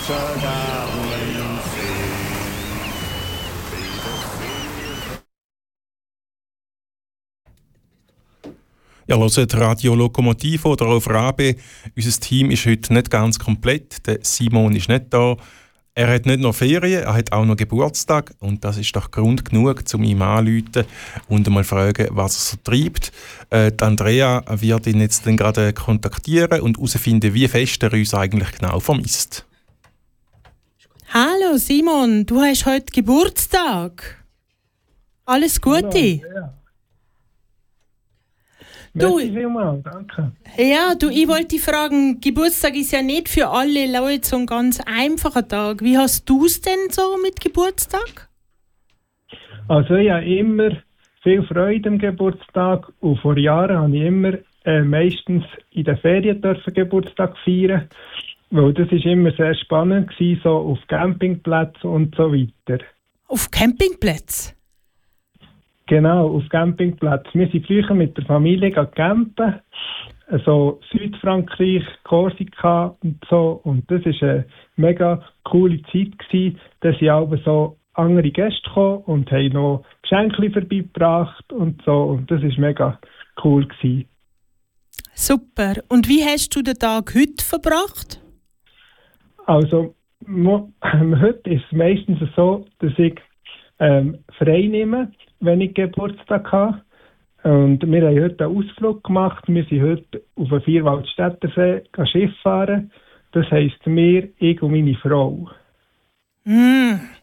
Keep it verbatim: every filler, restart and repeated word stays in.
Ja, hört Radio Lokomotive oder auf Rabe. Unser Team ist heute nicht ganz komplett. Der Simon ist nicht da. Er hat nicht nur Ferien, er hat auch noch Geburtstag. Und das ist doch Grund genug, um ihm anzurufen und einmal fragen, was er so treibt. Äh, die Andrea wird ihn jetzt dann gerade kontaktieren und herausfinden, wie fest er uns eigentlich genau vermisst. Hallo Simon, du hast heute Geburtstag. Alles Gute. Hallo, ja. Du, Merci vielmals, danke. Ja, du, ich wollte dich fragen, Geburtstag ist ja nicht für alle Leute so ein ganz einfacher Tag. Wie hast du es denn so mit Geburtstag? Also ich habe immer viel Freude am Geburtstag und vor Jahren habe ich immer äh, meistens in den Ferien dürfen Geburtstag feiern, weil das ist immer sehr spannend gewesen, so auf Campingplätzen und so weiter. Auf Campingplätzen? Genau, auf Campingplätzen. Wir sind früher mit der Familie campen, also Südfrankreich, Korsika und so. Und das war eine mega coole Zeit gewesen. Da sind auch so andere Gäste gekommen und haben noch Geschenke vorbeigebracht und so. Und das war mega cool gewesen. Super. Und wie hast du den Tag heute verbracht? Also, mo- heute ist es meistens so, dass ich ähm, frei nehme, wenn ich Geburtstag habe. Und wir haben heute einen Ausflug gemacht. Wir sind heute auf den Vierwaldstättersee Schiff fahren. Das heisst, wir, ich und meine Frau. Mm,